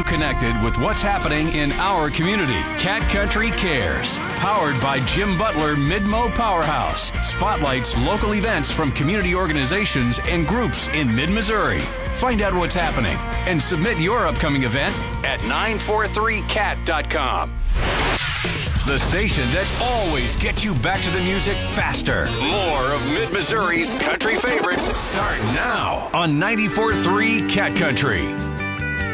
connected with what's happening in our community. Cat Country Cares, powered by Jim Butler Midmo Powerhouse, spotlights local events from community organizations and groups in mid-Missouri. Find out what's happening and submit your upcoming event at 943cat.com. The station that always gets you back to the music faster. More of Mid-Missouri's country favorites start now on 94.3 Cat Country.